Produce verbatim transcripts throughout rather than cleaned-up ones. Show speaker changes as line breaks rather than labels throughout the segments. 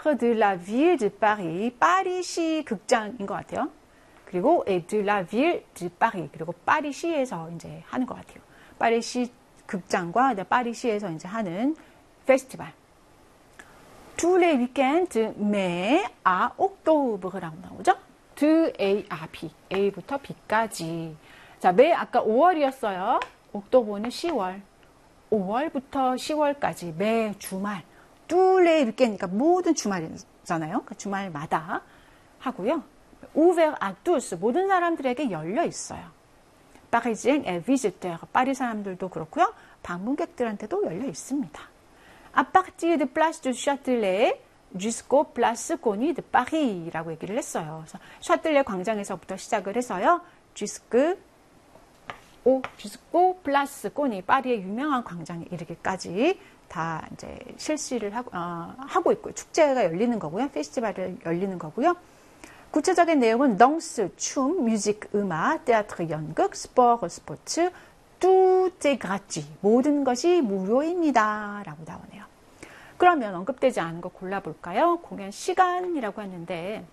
Théâtre de la Ville de Paris, 파리시 극장인 것 같아요. 그리고 et de la Ville de Paris, 그리고 파리시에서 이제 하는 것 같아요. 파리시 극장과 파리시에서 이제 하는 페스티벌. Tous les week-ends de mai à octobre라고 나오죠. de A à B, A부터 B까지. 자, 매 아까 오월이었어요. 옥토버는 시월. 오월부터 시월까지 매 주말. tous les week-end, 그러니까 모든 주말이잖아요. 그러니까 주말마다 하고요. ouvert à tous, 모든 사람들에게 열려 있어요. Parisien et visiteur, 파리 사람들도 그렇고요. 방문객들한테도 열려 있습니다. À partir de place du Châtelet jusqu'au place Connie de Paris라고 얘기를 했어요. 그래서 샤틀레 광장에서부터 시작을 해서요. jusque au jusqu'au place Connie, 파리의 유명한 광장에 이르기까지 다 이제 실시를 하고, 어, 하고 있고요. 축제가 열리는 거고요. 페스티벌이 열리는 거고요. 구체적인 내용은 덩스, 춤, 뮤직, 음악, 테아트르, 연극, 스포츠, 스포츠, tout est gratuit. 모든 것이 무료입니다. 라고 나오네요. 그러면 언급되지 않은 거 골라볼까요? 공연 시간이라고 했는데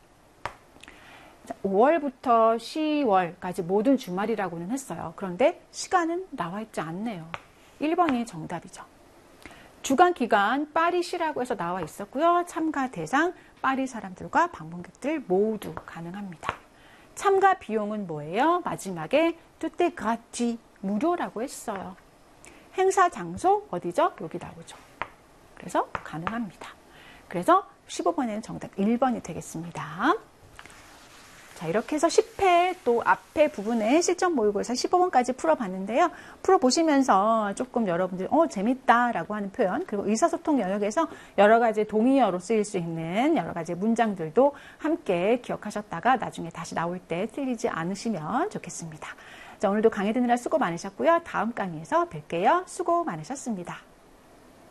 오월부터 시월까지 모든 주말이라고는 했어요. 그런데 시간은 나와 있지 않네요. 일 번이 정답이죠. 주간 기간 파리시라고 해서 나와 있었고요. 참가 대상 파리 사람들과 방문객들 모두 가능합니다. 참가 비용은 뭐예요? 마지막에 tout est gratuit, 무료라고 했어요. 행사 장소 어디죠? 여기 나오죠. 그래서 가능합니다. 그래서 십오 번에는 정답 일 번이 되겠습니다. 자, 이렇게 해서 십 회 또 앞에 부분에 실전 모의고사 십오 번까지 풀어봤는데요. 풀어보시면서 조금 여러분들 어 재밌다라고 하는 표현, 그리고 의사소통 영역에서 여러 가지 동의어로 쓰일 수 있는 여러 가지 문장들도 함께 기억하셨다가 나중에 다시 나올 때 틀리지 않으시면 좋겠습니다. 자, 오늘도 강의 듣느라 수고 많으셨고요. 다음 강의에서 뵐게요. 수고 많으셨습니다.